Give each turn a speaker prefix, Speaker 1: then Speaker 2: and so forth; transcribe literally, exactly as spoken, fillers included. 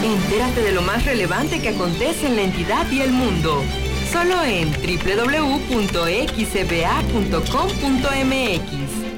Speaker 1: Entérate de lo más relevante que acontece en la entidad y el mundo. Solo en doble u doble u doble u punto x c b a punto com punto m x.